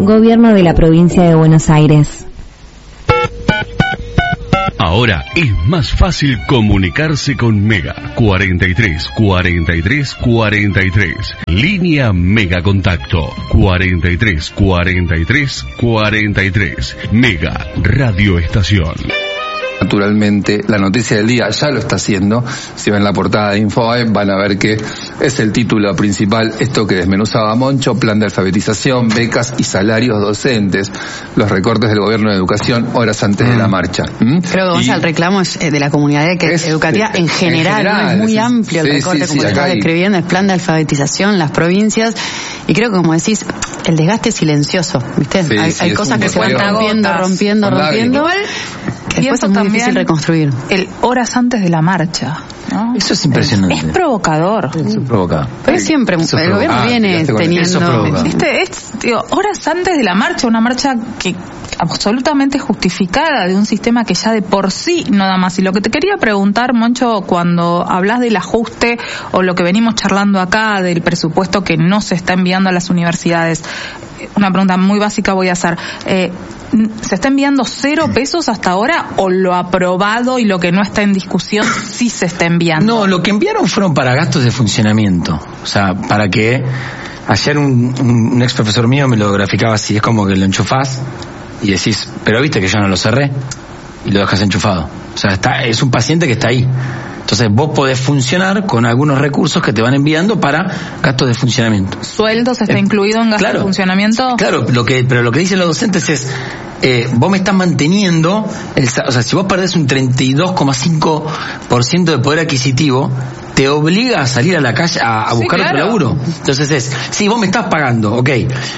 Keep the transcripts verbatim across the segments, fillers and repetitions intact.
Gobierno de la Provincia de Buenos Aires. Ahora es más fácil comunicarse con Mega. cuarenta y tres, cuarenta y tres, cuarenta y tres. Línea Mega Contacto. cuarenta y tres, cuarenta y tres, cuarenta y tres. Mega Radio Estación. Naturalmente, la noticia del día ya lo está haciendo. Si ven la portada de Infobae, van a ver que es el título principal, esto que desmenuzaba Moncho: plan de alfabetización, becas y salarios docentes, los recortes del gobierno de educación horas antes mm. de la marcha. ¿Mm? Creo que y el reclamo es de la comunidad de que es, educativa en general, en general, ¿no? Es muy sí, amplio el sí, recorte, sí, como sí, estás hay... describiendo, el plan de alfabetización, las provincias, y creo que, como decís, el desgaste es silencioso, ¿viste? Sí, hay sí, hay cosas que se van rompiendo, rompiendo, rompiendo. Igual, y después es muy difícil reconstruir. El horas antes de la marcha, ¿no? Eso es impresionante. Es, es provocador. Eso es provocador. Pero siempre eso el gobierno ah, viene teniendo... Este, es, digo, horas antes de la marcha, una marcha que absolutamente justificada de un sistema que ya de por sí no da más. Y lo que te quería preguntar, Moncho, cuando hablas del ajuste o lo que venimos charlando acá del presupuesto que no se está enviando a las universidades, una pregunta muy básica voy a hacer. Eh, ¿Se está enviando cero pesos hasta ahora o lo aprobado y lo que no está en discusión sí se está enviando? No, lo que enviaron fueron para gastos de funcionamiento. O sea, para que... Ayer un, un, un ex profesor mío me lo graficaba así, es como que lo enchufás y decís, pero viste que yo no lo cerré, y lo dejas enchufado. O sea, está, es un paciente que está ahí. Entonces vos podés funcionar con algunos recursos que te van enviando para gastos de funcionamiento. ¿Sueldos está eh, incluido en gastos claro, de funcionamiento? Claro, lo que, pero lo que dicen los docentes es, eh, vos me estás manteniendo, el, o sea, si vos perdés un treinta y dos coma cinco por ciento de poder adquisitivo, te obliga a salir a la calle a, a buscar sí, claro. otro laburo. Entonces es, sí, vos me estás pagando, ok,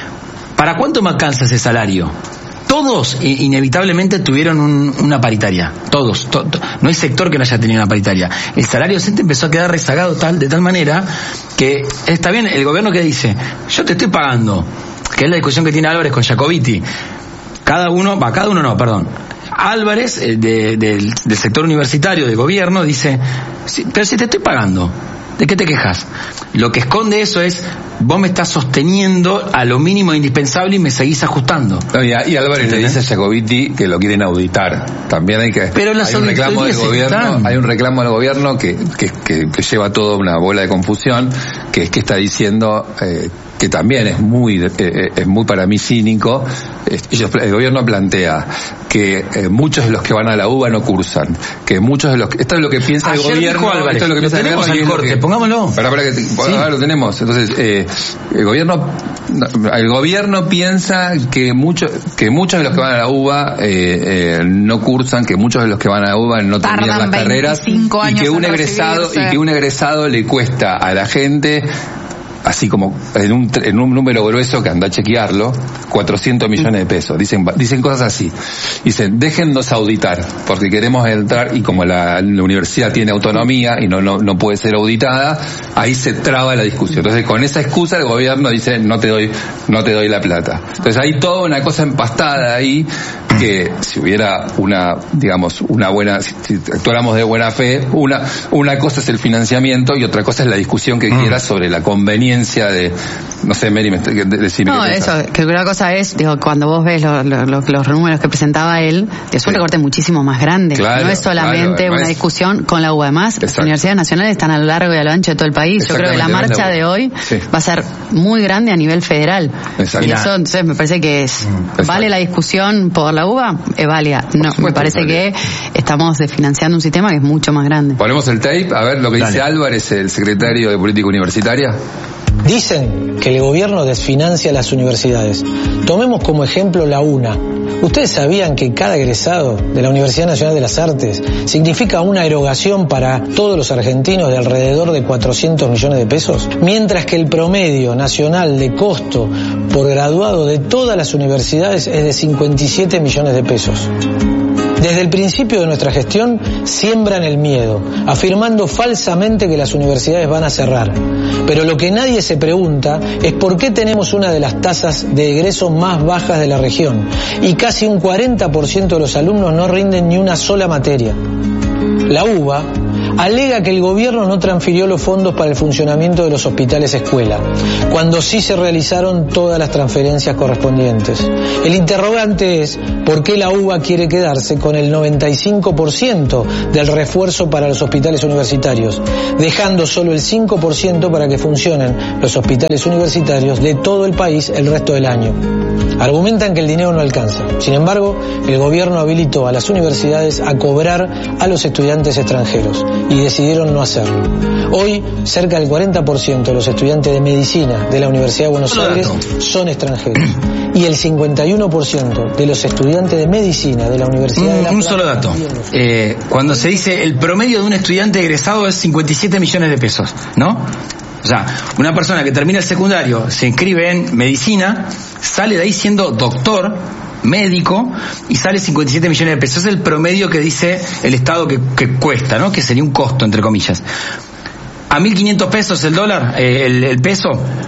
¿para cuánto me alcanza ese salario? Todos inevitablemente tuvieron un, una paritaria, todos, to, to, no hay sector que no haya tenido una paritaria. El salario docente empezó a quedar rezagado tal de tal manera que está bien, el gobierno que dice, yo te estoy pagando, que es la discusión que tiene Álvarez con Jacobiti, cada uno, va, cada uno no, perdón, Álvarez eh, de, de, del sector universitario, del gobierno, dice, sí, pero si te estoy pagando, ¿de qué te quejas? Lo que esconde eso es, vos me estás sosteniendo a lo mínimo indispensable y me seguís ajustando. No, y, y Álvarez le dice a Jacobiti que lo quieren auditar. También hay que... Pero hay un reclamo del gobierno, están. hay un reclamo del gobierno que, que, que, que lleva toda una bola de confusión, que es que está diciendo... Eh, que también es muy eh, es muy para mí cínico. Ellos, el gobierno plantea que eh, muchos de los que van a la U B A no cursan, que muchos de los que, esto es lo que piensa Ayer el gobierno, Álvarez, esto es lo que lo piensa el tenemos gobierno, al corte, que, pongámoslo. Para, para que sí. Ahora lo tenemos. Entonces eh, el gobierno el gobierno piensa que muchos que muchos de los que van a la U B A eh, eh, no cursan, que muchos de los que van a la U B A no terminan las carreras y que un egresado y que un egresado le cuesta a la gente, así como en un, en un número grueso que anda a chequearlo, cuatrocientos millones de pesos. Dicen dicen cosas así. Dicen, déjennos auditar, porque queremos entrar, y como la, la universidad tiene autonomía y no, no, no puede ser auditada, ahí se traba la discusión. Entonces, con esa excusa el gobierno dice, no te doy, no te doy la plata. Entonces hay toda una cosa empastada ahí, que si hubiera una, digamos, una buena, si, si actuáramos de buena fe, una, una cosa es el financiamiento y otra cosa es la discusión que mm. quieras sobre la conveniencia de, no sé, Mary, de, de, decirme no, eso, que una cosa es, digo, cuando vos ves lo, lo, lo, los números que presentaba él, que es un sí. recorte muchísimo más grande, claro, no es solamente claro, una es... discusión con la U B A. Además, las universidades nacionales están a lo largo y a lo ancho de todo el país. Yo creo que la marcha de hoy sí. va a ser muy grande a nivel federal. Exacto. Y eso, entonces, me parece que es, mm. vale la discusión por la U B A, es válida. No, me parece que estamos desfinanciando un sistema que es mucho más grande. Ponemos el tape, a ver lo que Dale. dice Álvarez, el secretario de Política Universitaria. Dicen que el gobierno desfinancia las universidades. Tomemos como ejemplo la UNA. ¿Ustedes sabían que cada egresado de la Universidad Nacional de las Artes significa una erogación para todos los argentinos de alrededor de cuatrocientos millones de pesos? Mientras que el promedio nacional de costo por graduado de todas las universidades es de cincuenta y siete millones de pesos. Desde el principio de nuestra gestión siembran el miedo, afirmando falsamente que las universidades van a cerrar. Pero lo que nadie se pregunta es por qué tenemos una de las tasas de egreso más bajas de la región y casi un cuarenta por ciento de los alumnos no rinden ni una sola materia. La U B A alega que el gobierno no transfirió los fondos para el funcionamiento de los hospitales escuela, cuando sí se realizaron todas las transferencias correspondientes. El interrogante es por qué la U B A quiere quedarse con el noventa y cinco por ciento del refuerzo para los hospitales universitarios, dejando solo el cinco por ciento para que funcionen los hospitales universitarios de todo el país el resto del año. Argumentan que el dinero no alcanza. Sin embargo, el gobierno habilitó a las universidades a cobrar a los estudiantes extranjeros y decidieron no hacerlo. Hoy, cerca del cuarenta por ciento de los estudiantes de medicina de la Universidad de Buenos Aires son extranjeros y el cincuenta y uno por ciento de los estudiantes de medicina de la Universidad de La Plata. Un solo dato. Eh, cuando se dice el promedio de un estudiante egresado es cincuenta y siete millones de pesos, ¿no? O sea, una persona que termina el secundario, se inscribe en medicina, sale de ahí siendo doctor, médico, y sale cincuenta y siete millones de pesos. Es el promedio que dice el Estado que, que cuesta, ¿no? Que sería un costo, entre comillas. A mil quinientos pesos el dólar, eh, el, el peso,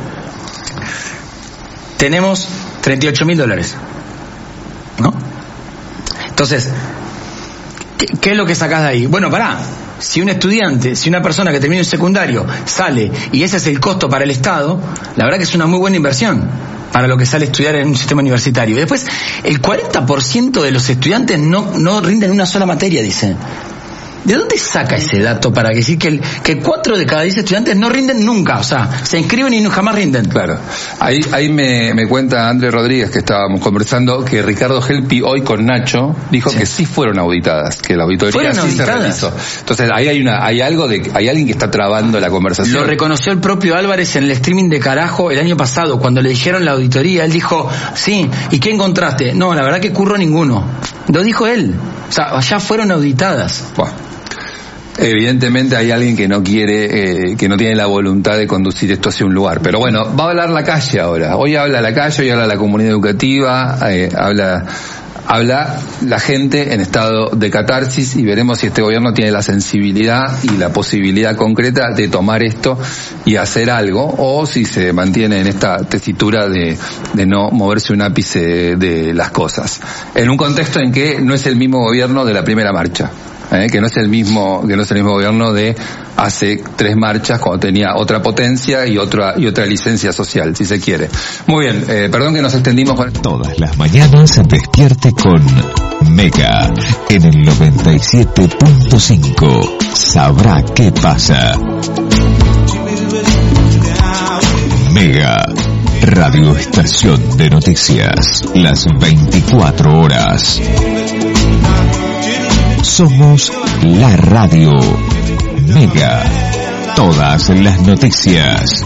tenemos treinta y ocho mil dólares, ¿no? Entonces, ¿qué, ¿qué es lo que sacás de ahí? Bueno, pará. Si un estudiante, si una persona que termina el secundario sale y ese es el costo para el Estado, la verdad que es una muy buena inversión para lo que sale a estudiar en un sistema universitario. Y después, el cuarenta por ciento de los estudiantes no, no rinden una sola materia, dicen. ¿De dónde saca ese dato para decir que el, que cuatro de cada diez estudiantes no rinden nunca? O sea, se inscriben y no, jamás rinden. Claro. Ahí, ahí me, me cuenta Andrés Rodríguez, que estábamos conversando, que Ricardo Helpi hoy con Nacho dijo sí. que sí fueron auditadas, que la auditoría ¿Fueron sí auditadas? se realizó. Entonces ahí hay una, hay algo de, hay alguien que está trabando la conversación. Lo reconoció el propio Álvarez en el streaming de Carajo el año pasado, cuando le dijeron la auditoría, él dijo, sí, ¿y qué encontraste? No, la verdad que curro ninguno. Lo dijo él. O sea, ya fueron auditadas. Buah. Evidentemente hay alguien que no quiere, eh, que no tiene la voluntad de conducir esto hacia un lugar. Pero bueno, va a hablar la calle ahora. Hoy habla la calle, hoy habla la comunidad educativa, eh, habla, habla la gente en estado de catarsis, y veremos si este gobierno tiene la sensibilidad y la posibilidad concreta de tomar esto y hacer algo, o si se mantiene en esta tesitura de, de no moverse un ápice de las cosas. En un contexto en que no es el mismo gobierno de la primera marcha. Eh, que no es el mismo que no es el mismo gobierno de hace tres marchas, cuando tenía otra potencia y otra y otra licencia social, si se quiere. Muy bien, eh, perdón que nos extendimos con... Todas las mañanas despierte con Mega en el noventa y siete punto cinco. Sabrá qué pasa. Mega, radioestación de noticias, las veinticuatro horas. Somos la radio Mega. Todas las noticias.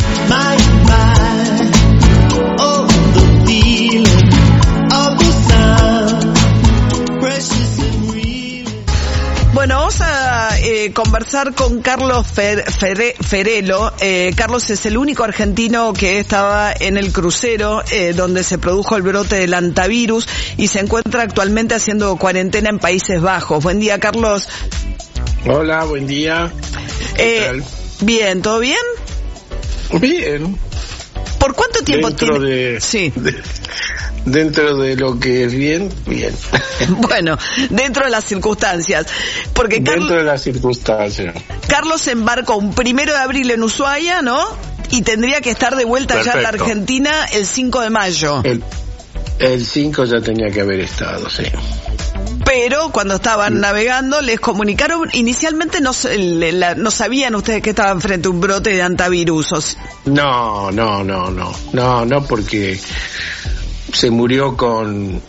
Bueno, vamos a eh, conversar con Carlos Fer, Fer, Ferelo. Eh, Carlos es el único argentino que estaba en el crucero eh, donde se produjo el brote del hantavirus y se encuentra actualmente haciendo cuarentena en Países Bajos. Buen día, Carlos. Hola, buen día. ¿Qué eh, tal? Bien, ¿todo bien? Bien. ¿Por cuánto tiempo dentro tiene? De, sí. De, dentro de lo que es bien, bien. Bueno, dentro de las circunstancias. Porque dentro Carl... de las circunstancias. Carlos se embarcó un primero de abril en Ushuaia, ¿no? Y tendría que estar de vuelta Perfecto. ya en la Argentina el cinco de mayo. El, el cinco ya tenía que haber estado, sí. Pero cuando estaban navegando les comunicaron, inicialmente no, no sabían ustedes que estaban frente a un brote de hantavirus. No, no, no, no, no, no, porque se murió con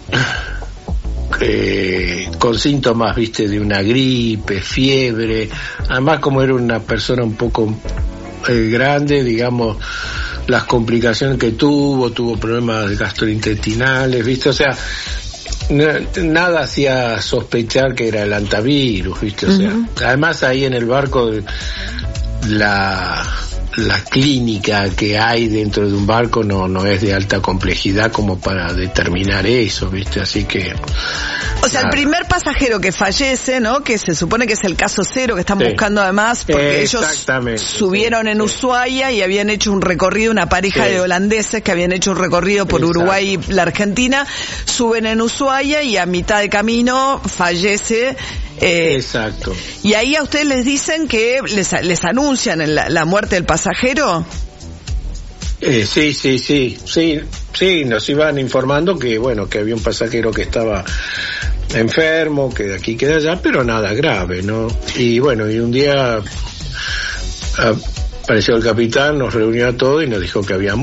eh, con síntomas, viste, de una gripe, fiebre. Además, como era una persona un poco eh, grande, digamos, las complicaciones que tuvo, tuvo problemas gastrointestinales, viste, o sea, nada hacía sospechar que era el hantavirus, ¿viste? O sea, uh-huh. Además ahí en el barco la la clínica que hay dentro de un barco no no es de alta complejidad como para determinar eso, ¿viste? Así que... O sea, nada. El primer pasajero que fallece, ¿no? Que se supone que es el caso cero que están sí. buscando además, porque ellos subieron sí, en sí. Ushuaia y habían hecho un recorrido, una pareja sí. de holandeses que habían hecho un recorrido por Exacto. Uruguay y la Argentina, suben en Ushuaia y a mitad de camino fallece. Eh, Exacto. Y ahí a ustedes les dicen que les, les anuncian la, la muerte del pasajero. Eh, sí, sí, sí, sí, sí, nos iban informando que, bueno, que había un pasajero que estaba enfermo, que de aquí, que de allá, pero nada grave, ¿no? Y bueno, y un día apareció el capitán, nos reunió a todos y nos dijo que había